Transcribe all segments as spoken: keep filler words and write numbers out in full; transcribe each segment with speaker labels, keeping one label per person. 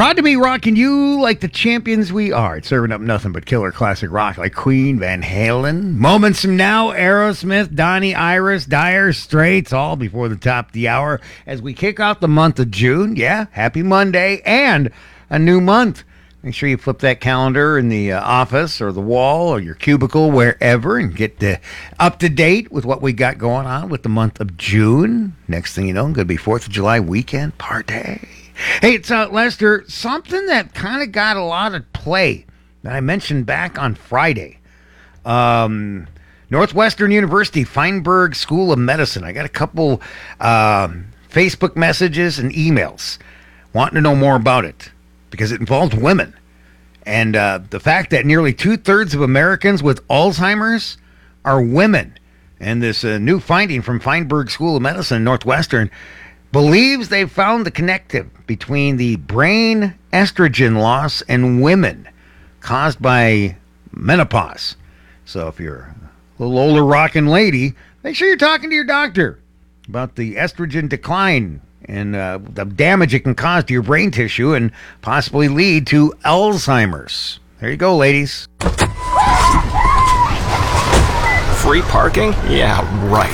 Speaker 1: Proud to be rocking you like the champions we are. It's serving up nothing but killer classic rock like Queen, Van Halen. Moments from now, Aerosmith, Donnie, Iris, Dire Straits, all before the top of the hour as we kick off the month of June. Yeah, happy Monday and a new month. Make sure you flip that calendar in the uh, office or the wall or your cubicle, wherever, and get uh, up to date with what we got going on with the month of June. Next thing you know, going to be fourth of July weekend party. Hey, it's uh, Lester. Something that kind of got a lot of play that I mentioned back on Friday. Um, Northwestern University Feinberg School of Medicine. I got a couple uh, Facebook messages and emails wanting to know more about it because it involves women. And uh, the fact that nearly two-thirds of Americans with Alzheimer's are women. And this uh, new finding from Feinberg School of Medicine, Northwestern, believes they've found the connective between the brain estrogen loss in women caused by menopause. So if you're a little older rocking lady, make sure you're talking to your doctor about the estrogen decline and uh, the damage it can cause to your brain tissue and possibly lead to Alzheimer's. There you go, ladies.
Speaker 2: Free parking? Yeah, right.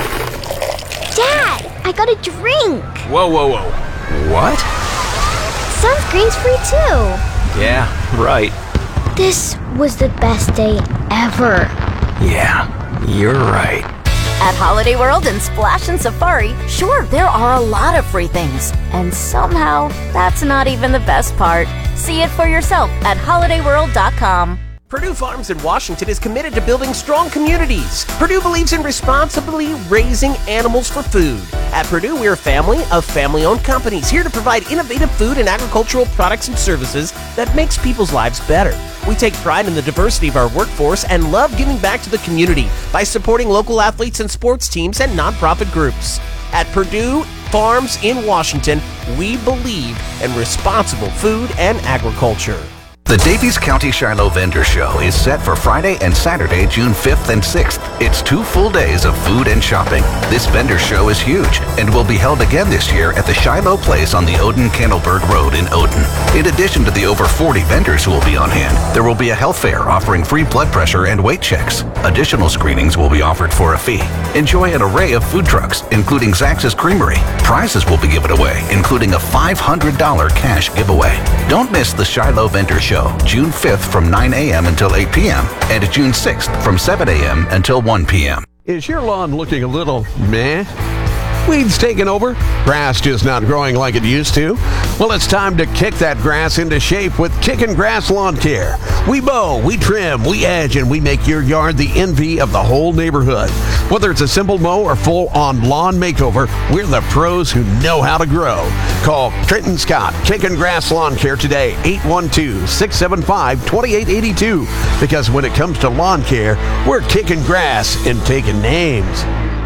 Speaker 3: Dad, I got a drink.
Speaker 2: Whoa, whoa, whoa. What?
Speaker 3: Sunscreen's free too.
Speaker 2: Yeah, right.
Speaker 3: This was the best day ever.
Speaker 2: Yeah, you're right.
Speaker 4: At Holiday World and Splash and Safari, sure, there are a lot of free things. And somehow, that's not even the best part. See it for yourself at holiday world dot com.
Speaker 5: Purdue Farms in Washington is committed to building strong communities. Purdue believes in responsibly raising animals for food. At Purdue, we're a family of family-owned companies here to provide innovative food and agricultural products and services that makes people's lives better. We take pride in the diversity of our workforce and love giving back to the community by supporting local athletes and sports teams and nonprofit groups. At Purdue Farms in Washington, we believe in responsible food and agriculture.
Speaker 6: The Davies County Shiloh Vendor Show is set for Friday and Saturday, June fifth and sixth. It's two full days of food and shopping. This vendor show is huge and will be held again this year at the Shiloh Place on the Odin-Candleberg Road in Odin. In addition to the over forty vendors who will be on hand, there will be a health fair offering free blood pressure and weight checks. Additional screenings will be offered for a fee. Enjoy an array of food trucks, including Zax's Creamery. Prizes will be given away, including a five hundred dollars cash giveaway. Don't miss the Shiloh Vendor Show. June fifth from nine a.m. until eight p.m. and June sixth from seven a.m. until one p.m.
Speaker 7: Is your lawn looking a little meh? Weeds taking over? Grass just not growing like it used to? Well, it's time to kick that grass into shape with Kickin' Grass Lawn Care. We mow, we trim, we edge, and we make your yard the envy of the whole neighborhood. Whether it's a simple mow or full-on lawn makeover, we're the pros who know how to grow. Call Trenton Scott, Kickin' Grass Lawn Care today, eight one two, six seven five, two eight eight two. Because when it comes to lawn care, we're kicking grass and taking names.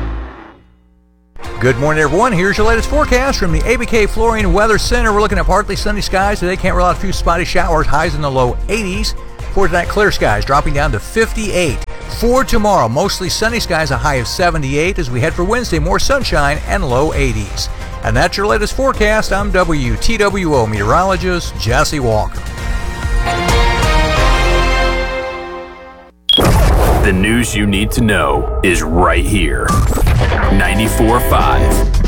Speaker 8: Good morning, everyone. Here's your latest forecast from the A B K Flooring Weather Center. We're looking at partly sunny skies today. Can't rule out a few spotty showers. Highs in the low eighties. For tonight, clear skies dropping down to fifty-eight. For tomorrow, mostly sunny skies, a high of seventy-eight. As we head for Wednesday, more sunshine and low eighties. And that's your latest forecast. I'm W T W O meteorologist Jesse Walker.
Speaker 2: The news you need to know is right here. ninety-four point five